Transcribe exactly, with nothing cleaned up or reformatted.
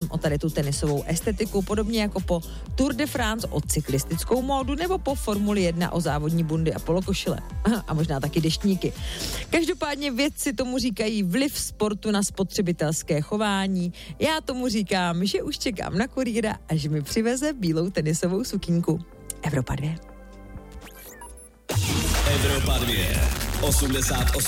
o tady tu tenisovou estetiku, podobně jako po Tour de France o cyklistickou módu nebo po Formuli jedna o závodní bundy a polokošile. A možná taky deštníky. Každopádně vědci tomu říkají vliv sportu na spotřebitelské chování. Já tomu říkám, že už čekám na kurýra a že mi přiveze bílou tenisovou sukínku. Evropa dva. Evropa dva. osmdesát osm